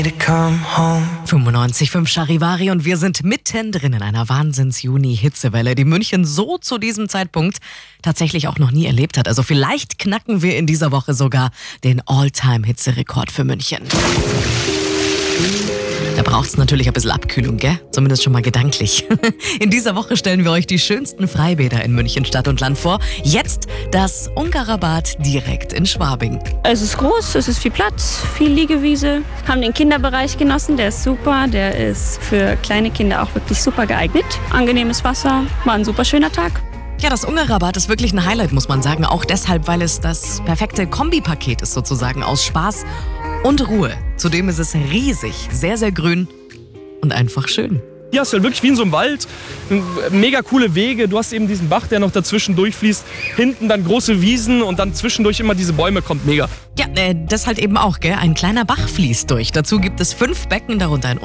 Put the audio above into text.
95,5 Charivari und wir sind mittendrin in einer Wahnsinns-Juni-Hitzewelle, die München so zu diesem Zeitpunkt tatsächlich auch noch nie erlebt hat. Also vielleicht knacken wir in dieser Woche sogar den All-Time-Hitzerekord für München. Da braucht es natürlich ein bisschen Abkühlung, gell? Zumindest schon mal gedanklich. In dieser Woche stellen wir euch die schönsten Freibäder in München Stadt und Land vor. Jetzt das Ungarabad direkt in Schwabing. Es ist groß, es ist viel Platz, viel Liegewiese. Haben den Kinderbereich genossen, der ist super. Der ist für kleine Kinder auch wirklich super geeignet. Angenehmes Wasser, war ein super schöner Tag. Ja, das Ungarabad ist wirklich ein Highlight, muss man sagen. Auch deshalb, weil es das perfekte Kombipaket ist sozusagen aus Spaß und Ruhe. Zudem ist es riesig, sehr, sehr grün und einfach schön. Hier hast du halt wirklich wie in so einem Wald mega coole Wege. Du hast eben diesen Bach, der noch dazwischen durchfließt. Hinten dann große Wiesen und dann zwischendurch immer diese Bäume, kommt mega. Ja, das halt eben auch, gell? Ein kleiner Bach fließt durch. Dazu gibt es 5 Becken, darunter ein